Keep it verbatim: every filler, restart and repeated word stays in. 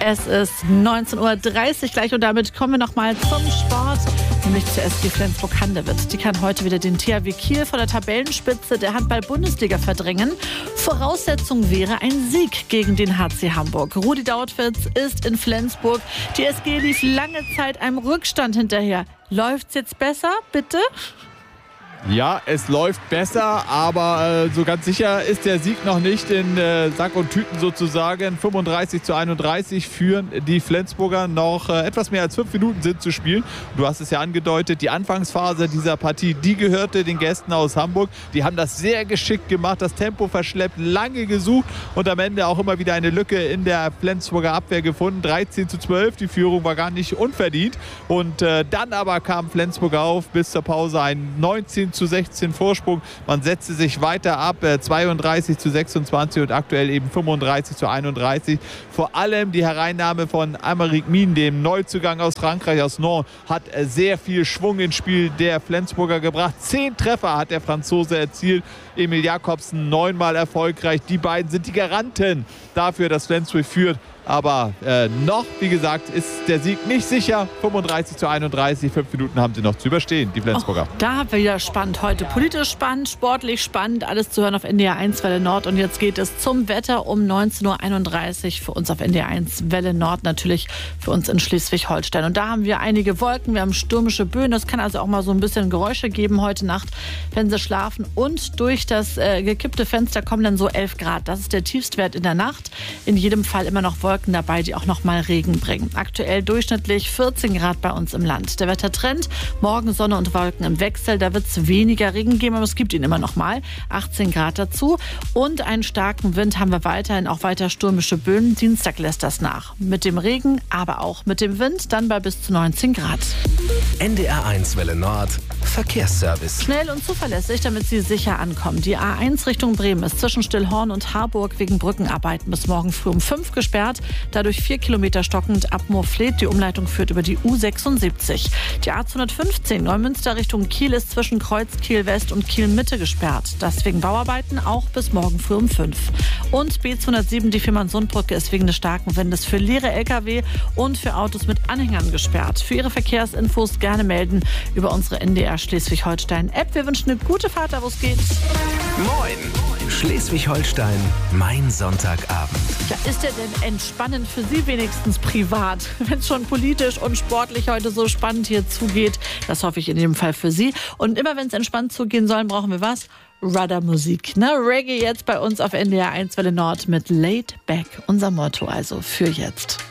Es ist neunzehn Uhr dreißig gleich und damit kommen wir nochmal zum Sport. Nämlich zur S G Flensburg-Handewitt. Die kann heute wieder den T H W Kiel von der Tabellenspitze der Handball-Bundesliga verdrängen. Voraussetzung wäre ein Sieg gegen den H C Hamburg. Rudi Dautwitz ist in Flensburg. Die S G lief lange Zeit einem Rückstand hinterher. Läuft's jetzt besser, bitte? Ja, es läuft besser, aber äh, so ganz sicher ist der Sieg noch nicht in äh, Sack und Tüten sozusagen. fünfunddreißig zu einunddreißig führen die Flensburger. Noch äh, etwas mehr als fünf Minuten sind zu spielen. Du hast es ja angedeutet, die Anfangsphase dieser Partie, die gehörte den Gästen aus Hamburg. Die haben das sehr geschickt gemacht, das Tempo verschleppt, lange gesucht und am Ende auch immer wieder eine Lücke in der Flensburger Abwehr gefunden. dreizehn zu zwölf, die Führung war gar nicht unverdient. Und äh, dann aber kam Flensburg auf, bis zur Pause ein neunzehn zu sechzehn Vorsprung. Man setzte sich weiter ab, zweiunddreißig zu sechsundzwanzig und aktuell eben fünfunddreißig zu einunddreißig. Vor allem die Hereinnahme von Aymeric Mien, dem Neuzugang aus Frankreich, aus Nantes, hat sehr viel Schwung ins Spiel der Flensburger gebracht. Zehn Treffer hat der Franzose erzielt. Emil Jakobsen neunmal erfolgreich. Die beiden sind die Garanten dafür, dass Flensburg führt. Aber äh, noch, wie gesagt, ist der Sieg nicht sicher. fünfunddreißig zu einunddreißig, fünf Minuten haben sie noch zu überstehen, die Flensburger. Oh, da wieder spannend heute. Politisch spannend, sportlich spannend, alles zu hören auf N D R eins Welle Nord. Und jetzt geht es zum Wetter um neunzehn Uhr einunddreißig für uns auf N D R eins Welle Nord, natürlich für uns in Schleswig-Holstein. Und da haben wir einige Wolken, wir haben stürmische Böen. Es kann also auch mal so ein bisschen Geräusche geben heute Nacht, wenn Sie schlafen. Und durch das äh, gekippte Fenster kommen dann so elf Grad. Das ist der Tiefstwert in der Nacht. In jedem Fall immer noch Wolken dabei, die auch noch mal Regen bringen. Aktuell durchschnittlich vierzehn Grad bei uns im Land. Der Wettertrend, morgen Sonne und Wolken im Wechsel. Da wird es weniger Regen geben, aber es gibt ihn immer noch mal. achtzehn Grad dazu. Und einen starken Wind haben wir weiterhin, auch weiter stürmische Böen. Dienstag lässt das nach. Mit dem Regen, aber auch mit dem Wind, dann bei bis zu neunzehn Grad. N D R eins Welle Nord, Verkehrsservice. Schnell und zuverlässig, damit Sie sicher ankommen. Die A eins Richtung Bremen ist zwischen Stillhorn und Harburg wegen Brückenarbeiten bis morgen früh um fünf gesperrt. Dadurch vier Kilometer stockend ab Moorfleet. Die Umleitung führt über die U sechsundsiebzig. Die A zweihundertfünfzehn Neumünster Richtung Kiel ist zwischen Kreuz Kiel West und Kiel Mitte gesperrt. Das wegen Bauarbeiten auch bis morgen früh um fünf. Und B zweihundertsieben, die Fehmarnsundbrücke, ist wegen des starken Windes für leere L K W und für Autos mit Anhängern gesperrt. Für Ihre Verkehrsinfos gerne melden über unsere N D R Schleswig-Holstein-App. Wir wünschen eine gute Fahrt, da wo es geht. Moin! Schleswig-Holstein, mein Sonntagabend. Ja, ist der denn entspannend für Sie wenigstens privat? Wenn es schon politisch und sportlich heute so spannend hier zugeht, das hoffe ich in jedem Fall für Sie. Und immer wenn es entspannt zugehen soll, brauchen wir was? Rudder-Musik, ne? Reggae jetzt bei uns auf N D R eins Welle Nord mit Laid Back. Unser Motto also für jetzt.